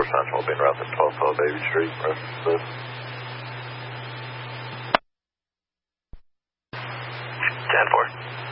Central, being route to 1212 Baby Street, rest of this. 10-4.